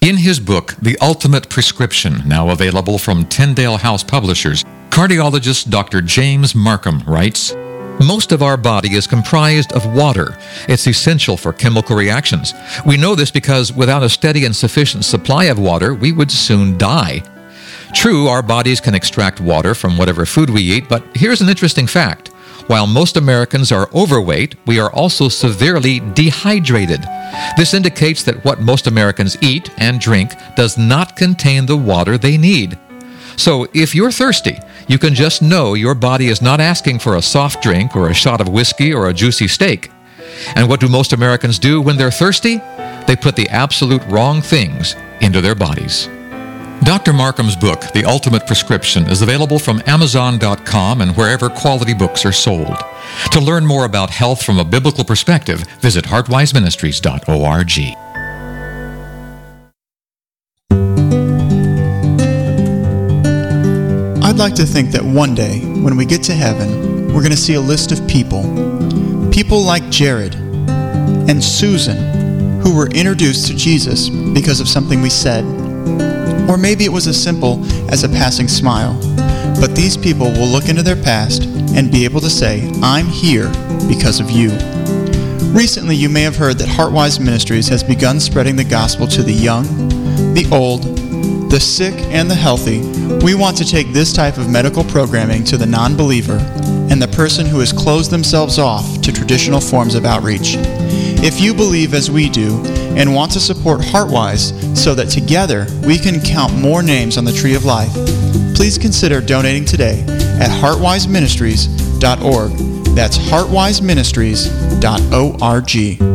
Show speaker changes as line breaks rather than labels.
In his book, The Ultimate Prescription, now available from Tyndale House Publishers, cardiologist Dr. James Marcum writes, "Most of our body is comprised of water. It's essential for chemical reactions. We know this because without a steady and sufficient supply of water, we would soon die. True, our bodies can extract water from whatever food we eat, but here's an interesting fact. While most Americans are overweight, we are also severely dehydrated. This indicates that what most Americans eat and drink does not contain the water they need. So if you're thirsty, you can just know your body is not asking for a soft drink or a shot of whiskey or a juicy steak. And what do most Americans do when they're thirsty? They put the absolute wrong things into their bodies." Dr. Marcum's book, The Ultimate Prescription, is available from Amazon.com and wherever quality books are sold. To learn more about health from a biblical perspective, visit heartwiseministries.org.
I'd like to think that one day, when we get to heaven, we're going to see a list of people like Jared and Susan, who were introduced to Jesus because of something we said. Or maybe it was as simple as a passing smile. But these people will look into their past and be able to say, "I'm here because of you." Recently, you may have heard that Heartwise Ministries has begun spreading the gospel to the young, the old, the sick, and the healthy. We want to take this type of medical programming to the non-believer and the person who has closed themselves off to traditional forms of outreach. If you believe as we do and want to support Heartwise so that together we can count more names on the Tree of Life, please consider donating today at heartwiseministries.org. That's heartwiseministries.org.